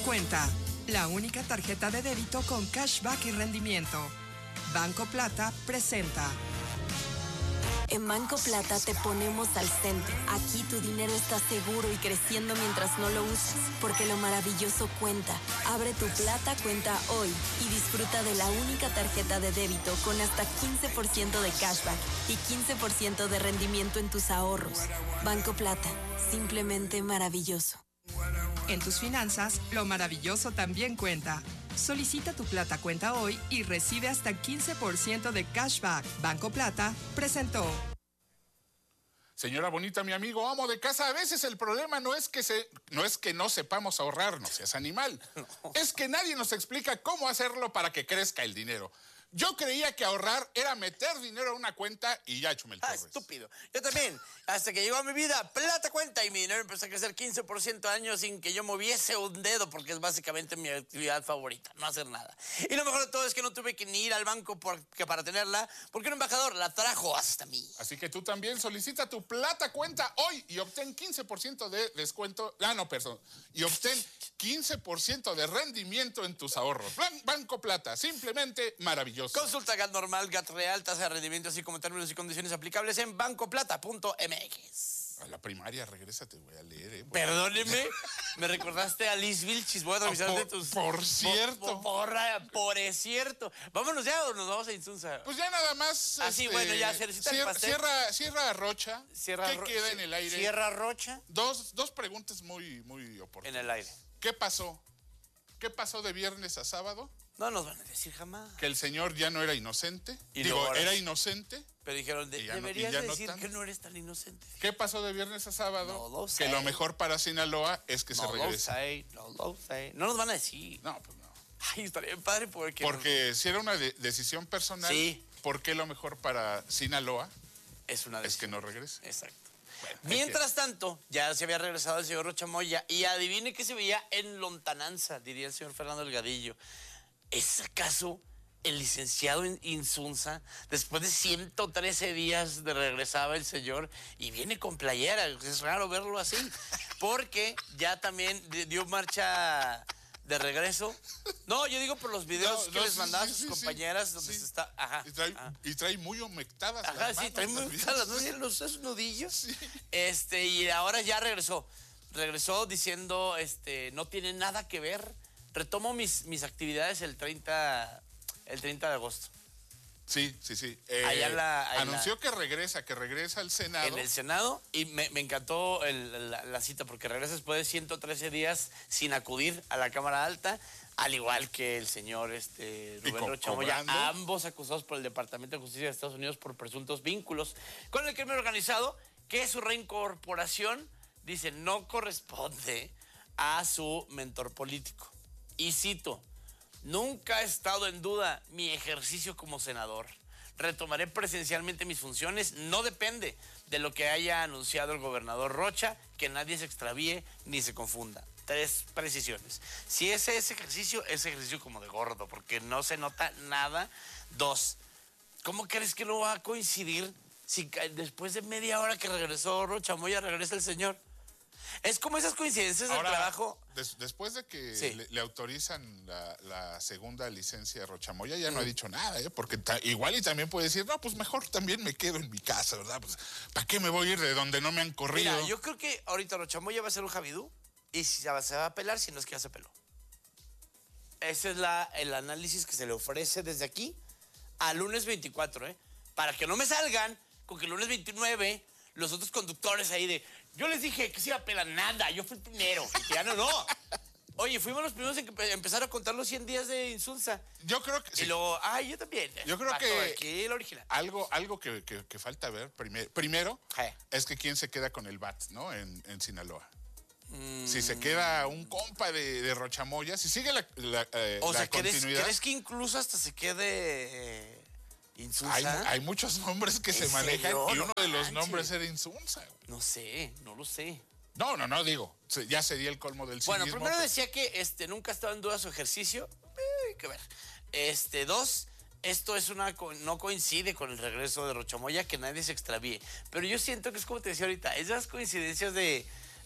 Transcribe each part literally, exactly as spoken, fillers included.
Cuenta, la única tarjeta de débito con cashback y rendimiento. Banco Plata presenta. En Banco Plata te ponemos al centro. Aquí tu dinero está seguro y creciendo mientras no lo uses, porque lo maravilloso cuenta. Abre tu Plata cuenta hoy y disfruta de la única tarjeta de débito con hasta quince por ciento de cashback y quince por ciento de rendimiento en tus ahorros. Banco Plata, simplemente maravilloso. En tus finanzas, lo maravilloso también cuenta. Solicita tu Plata cuenta hoy y recibe hasta quince por ciento de cashback. Banco Plata presentó. Señora bonita, mi amigo amo de casa, a veces el problema no es que se, no es que no sepamos ahorrar, no seas animal. No. Es que nadie nos explica cómo hacerlo para que crezca el dinero. Yo creía que ahorrar era meter dinero a una cuenta y ya, Chumel Torres. Ah, estúpido. Yo también. Hasta que llegó a mi vida Plata Cuenta y mi dinero empezó a crecer quince por ciento al año sin que yo moviese un dedo, porque es básicamente mi actividad favorita, no hacer nada. Y lo mejor de todo es que no tuve que ni ir al banco porque para tenerla, porque un embajador la trajo hasta mí. Así que tú también solicita tu Plata Cuenta hoy y obtén quince por ciento de descuento. Ah, no, perdón. Y obtén quince por ciento de rendimiento en tus ahorros. Banco Plata, simplemente maravilloso. Consulta G A T normal, G A T real, tasa de rendimiento, así como términos y condiciones aplicables en bancoplata punto m x. A la primaria, regresa, te voy a leer, ¿eh? Perdóneme, me recordaste a Liz Vilchis. Voy a revisar de tus... Por cierto. Por, por, por es cierto. Vámonos ya o nos vamos a Insunza. Pues ya nada más. Así, este, bueno, ya se necesita cierra, el pastel. Cierra, cierra Rocha. Cierra ¿Qué ro queda en el aire? Cierra Rocha. Dos, dos preguntas muy, muy oportunas. En el aire. ¿Qué pasó? ¿Qué pasó de viernes a sábado? No nos van a decir jamás. Que el señor ya no era inocente. Y Digo, ahora, era inocente. Pero dijeron, de, deberías no, decir no que no eres tan inocente. ¿Qué pasó de viernes a sábado? No lo que sé. lo mejor para Sinaloa es que no se regrese. No lo sé, no lo sé. No nos van a decir. No, pues no. Ay, estaría bien padre porque... Porque si era una de decisión personal, sí. ¿por qué lo mejor para Sinaloa es, una es que no regrese? Exacto. Bueno, mientras tanto, ya se había regresado el señor Rocha Moya y adivine qué se veía en lontananza, diría el señor Fernando Delgadillo. ¿Es acaso el licenciado Insunza? Después de ciento trece días de regresaba el señor y viene con playera. Es raro verlo así, porque ya también dio marcha de regreso. No, yo digo por los videos no, que no, les mandaba sí, a sus sí, compañeras sí, donde sí. se está... Ajá, y, trae, ajá. y trae muy humectadas Ajá, las sí, manos, trae muy humectadas, ¿no? Los esos nudillos. Sí. Este, y ahora ya regresó. Regresó diciendo, este, no tiene nada que ver. Retomo mis, mis actividades el treinta, el treinta de agosto. Sí, sí, sí. Eh, Allá la, anunció la, que regresa, que regresa al Senado. En el Senado, y me, me encantó el, la, la cita, porque regresa después de ciento trece días sin acudir a la Cámara Alta, al igual que el señor este, Rubén Rocha Moya, ambos acusados por el Departamento de Justicia de Estados Unidos por presuntos vínculos con el crimen organizado, que su reincorporación, dice, no corresponde a su mentor político. Y cito, nunca ha estado en duda mi ejercicio como senador. Retomaré presencialmente mis funciones. No depende de lo que haya anunciado el gobernador Rocha, que nadie se extravíe ni se confunda. Tres precisiones. Si ese es ejercicio, es ejercicio como de gordo, porque no se nota nada. Dos, ¿cómo crees que no va a coincidir si después de media hora que regresó Rocha Moya regresa el señor? Es como esas coincidencias del trabajo. Des, después de que sí. le, le autorizan la, la segunda licencia de Rocha Moya, ya mm. no ha dicho nada, ¿eh? Porque ta, igual y también puede decir, no, pues mejor también me quedo en mi casa, ¿verdad? Pues, ¿para qué me voy a ir de donde no me han corrido? Mira, yo creo que ahorita Rocha Moya va a ser un Javidú y se va, se va a pelar si no es que ya se peló. Ese es la, el análisis que se le ofrece desde aquí al lunes veinticuatro, ¿eh? Para que no me salgan con que el lunes veintinueve... los otros conductores ahí de, yo les dije que se iba a pelar nada, yo fui el primero. Y ya no, no. Oye, fuimos los primeros en que empezar a contar los cien días de Insunza. Yo creo que Y sí. luego, ay, yo también. Yo creo Bajo que aquí el original. Algo, algo que, que, que falta ver primer, primero hey. es que quién se queda con el B A T, ¿no? En, en Sinaloa. Mm. Si se queda un compa de, de Rocha Moya, si sigue la, la, eh, o la sea, continuidad. ¿crees, ¿crees que incluso hasta se quede... Eh... Insunza. Hay, hay muchos nombres que se manejan y uno no de los nombres era Insunza. No sé, no lo sé. No, no, no, digo, ya sería el colmo del cinismo. Bueno, primero pero... decía que este, nunca estaba en duda su ejercicio. Eh, que ver. Este, dos, esto es una no coincide con el regreso de Rocha Moya, que nadie se extravíe. Pero yo siento que es como te decía ahorita, esas coincidencias de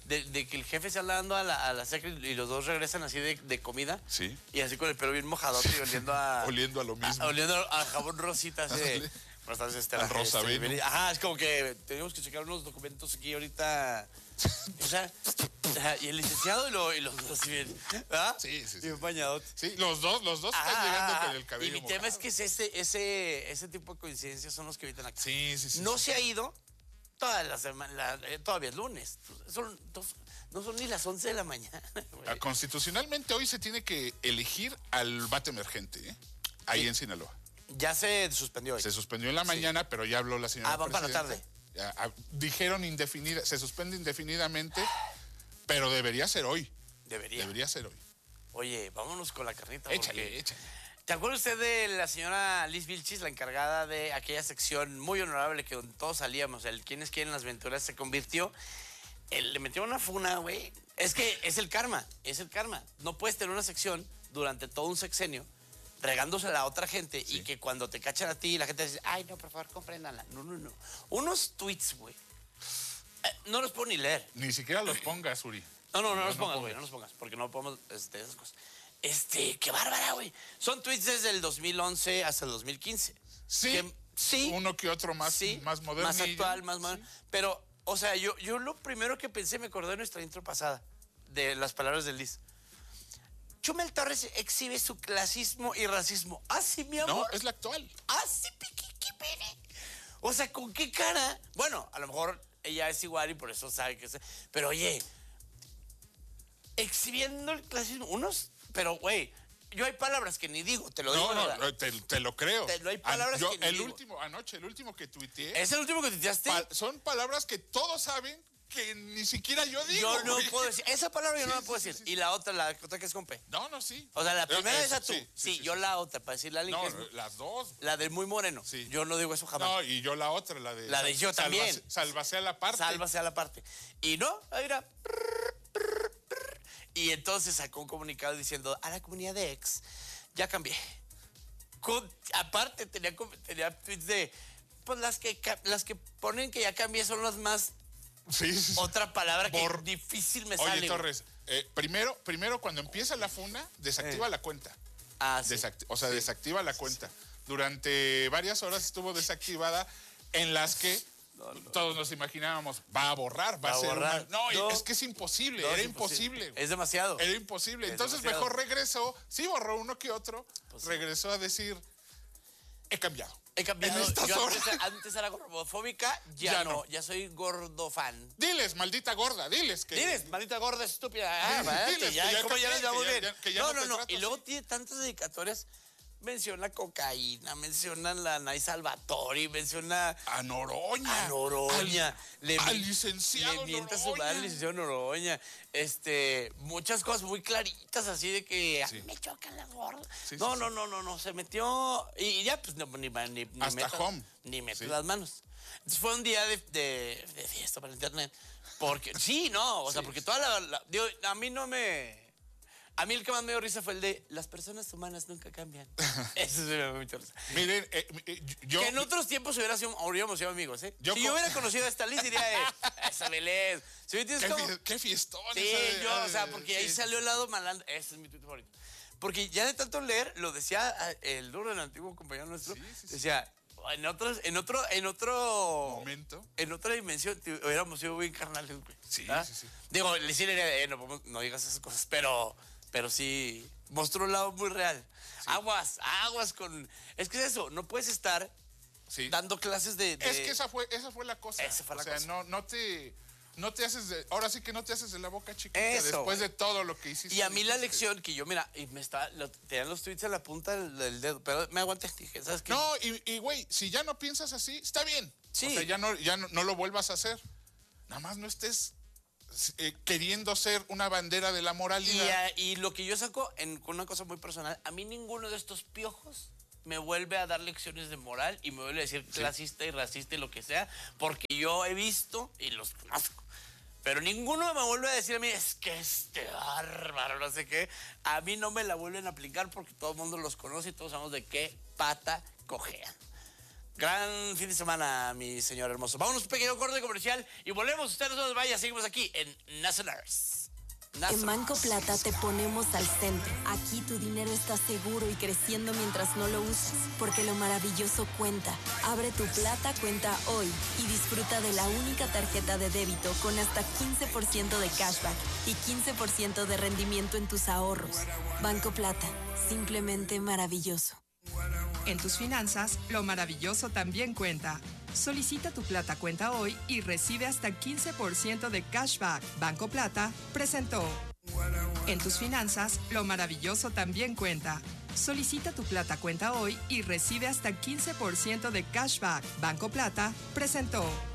De, de que el jefe se anda dando a la, a la secre y los dos regresan así de, de comida. Sí. Y así con el pelo bien mojadote y oliendo a... oliendo a lo mismo. A, oliendo a jabón rosita, así de... Buenas tardes, Estela. Al Rosabeno. Este, ajá, es como que tenemos que checar unos documentos aquí ahorita. O sea, y el licenciado y, lo, y los dos así bien, ¿verdad? Sí, sí, sí. Bien bañados. Sí, los dos, los dos Ajá, están llegando ajá. con el cabello Y mi mojado. tema es que es ese, ese, ese tipo de coincidencias son los que evitan acá. Sí, sí, sí. No sí. se ha ido toda la semana, la- eh, todavía es lunes. Son, dos- no son ni las once de la mañana, güey. Ah, constitucionalmente hoy se tiene que elegir al bate emergente, ¿eh? Ahí Sí. en Sinaloa. Ya se suspendió hoy. Se suspendió en la mañana, pero ya habló la señora Ah, van para la presidenta. Ya, ah, dijeron indefinida, se suspende indefinidamente, pero debería ser hoy. Debería. Debería ser hoy. Oye, vámonos con la carnita. Échale, porque- échale. ¿Te acuerda usted de la señora Liz Vilchis, la encargada de aquella sección muy honorable que donde todos salíamos, el ¿Quiénes quieren las aventuras? Se convirtió, él le metió una funa, güey. Es que es el karma, es el karma. No puedes tener una sección durante todo un sexenio regándose a la otra gente Sí. y que cuando te cachan a ti la gente dice, ay, no, por favor, compréndanla. No, no, no. Unos tweets, güey. Eh, no los puedo ni leer. Ni siquiera los pongas, Uri. No, no, no, No, los no pongas, pongas. güey, no los pongas, porque no podemos, este, esas cosas. Este, qué bárbara, güey. Son tweets desde el dos mil once hasta el dos mil quince. Sí, Que- sí. uno que otro más, Sí, más moderno. más actual, más moderno. Pero, o sea, yo, yo lo primero que pensé, me acordé de nuestra intro pasada, de las palabras de Liz. Chumel Torres exhibe su clasismo y racismo. Ah, sí, mi No, amor. es la actual. Ah, sí, piquiquipiri. O sea, ¿con qué cara? Bueno, a lo mejor ella es igual y por eso sabe que es. Pero oye, exhibiendo el clasismo, unos, pero güey, yo hay palabras que ni digo, te lo digo. No, ¿verdad? no, te, te lo creo. Te- no hay Ah, palabras yo, que ni el digo. último, anoche, el último que tuiteé, ¿Es el último que tuiteaste? pa- son palabras que todos saben que ni siquiera yo digo. Yo no güey. puedo decir. Esa palabra yo Sí, no la sí, puedo sí, decir. sí. Y la otra, la otra que es con P. No, no, sí. O sea, la Pero primera es eso, esa tú. sí, Sí, sí, yo sí. la otra, para decirle a alguien No, que es- las dos. la del muy moreno. Sí. Yo no digo eso jamás. No, y yo la otra, la de... La de yo sal- también. sálvase- Sálvase a la parte. Sálvase a la parte. Y no, ahí era. Y entonces sacó un comunicado diciendo a la comunidad de ex, ya cambié. Con- aparte tenía, com- tenía tweets de, pues las que, ca- las que ponen que ya cambié son las más, Sí, sí, sí. otra palabra que Por- difícil me Oye, sale. güey. Torres, eh, primero, primero cuando empieza la funa, desactiva Eh. la cuenta. Ah, sí. Desacti- o sea, desactiva la cuenta. Durante varias horas estuvo desactivada en las que todos nos imaginábamos, va a borrar, va, Va a a ser borrar. una- No, No. es que es imposible, No, era es imposible. güey. Es demasiado. Era imposible. Es Entonces demasiado. mejor regresó, sí borró uno que otro, Pues sí. regresó a decir, he cambiado. He cambiado. En estas Yo horas. antes, antes era gordofóbica, ya, Ya no, no. ya soy gordofan. Diles, maldita gorda, diles que... Diles, maldita gorda estúpida. Ah, Diles vale, que ya, ya ¿cómo ya cambié, les vamos que ya- bien? ya- que ya no, no no, te no. trato Y luego así. tiene tantas dedicatorias. Menciona cocaína, menciona la Nay Salvatori, menciona A Noroña. a Noroña. Al, al mi- licenciado le mienta su Noroña. madre al licenciado Noroña. Este, muchas cosas muy claritas así de que a Sí. mí me chocan las gordas. Sí, no, sí, no, sí. no, no, no, se metió y ya pues no, ni, ni, ni Hasta metas- home. ni metes Sí. las manos. Entonces fue un día de, de, de fiesta para el internet. Porque, sí, no, o sea, Sí, porque sí. toda la, la- digo, a mí no me... A mí el que más me dio risa fue el de las personas humanas nunca cambian. Eso sí me dio mucha risa. Miren, eh, eh, yo... Que en otros tiempos hubiera sido, hubiéramos sido amigos, ¿eh? Yo si co- yo hubiera conocido a esta Liz, diría, eh, esa Belén. ¿Sí me entiendes ¿Qué, cómo? fie- qué fiestón. Sí, esa de- yo, o sea, ah, porque sí, ahí sí, salió el sí. lado malandro. Ese es mi tuit favorito. Porque ya de tanto leer, lo decía ah, el duro, el antiguo compañero nuestro, Sí, sí, sí. decía, en otros, en otro, en otro Momento. en otra dimensión, tío, hubiéramos sido bien carnales, güey. Sí, ¿Ah? sí, sí. Digo, le sí le diría, eh, no, podemos- no digas esas cosas, pero, pero sí mostró un lado muy real. Aguas, aguas con. Es que es eso, no puedes estar Sí. dando clases de. de- Es que esa fue, esa fue la cosa. Esa fue la o sea, cosa. no, no te, no te haces de, ahora sí que no te haces de la boca chiquita Eso, después güey. de todo lo que hiciste. Y a mí la dijiste. lección que yo, mira, y me está, lo, tenían los tweets en la punta del, del dedo, pero me aguanté, dije, ¿sabes qué? No, y, y güey, si ya no piensas así, está bien. Sí. O sea, ya no, ya no, no lo vuelvas a hacer. Nada más no estés eh, queriendo ser una bandera de la Y, moralidad. ah, y lo que yo saco en con una cosa muy personal, a mí ninguno de estos piojos me vuelve a dar lecciones de moral y me vuelve a decir clasista y racista y lo que sea, porque yo he visto y los conozco. Pero ninguno me vuelve a decir a mí, es que este bárbaro, no sé qué. A mí no me la vuelven a aplicar porque todo el mundo los conoce y todos sabemos de qué pata cojean. Gran fin de semana, mi señor hermoso. Vámonos un pequeño corte comercial y volvemos. Usted no se vaya, seguimos aquí en Nacionals. En Banco Plata te ponemos al centro. Aquí tu dinero está seguro y creciendo mientras no lo usas, porque lo maravilloso cuenta. Abre tu Plata cuenta hoy y disfruta de la única tarjeta de débito con hasta quince por ciento de cashback y quince por ciento de rendimiento en tus ahorros. Banco Plata, simplemente maravilloso. En tus finanzas, lo maravilloso también cuenta. Solicita tu Plata cuenta hoy y recibe hasta quince por ciento de cashback. Banco Plata presentó. En tus finanzas, lo maravilloso también cuenta. Solicita tu Plata cuenta hoy y recibe hasta quince por ciento de cashback. Banco Plata presentó.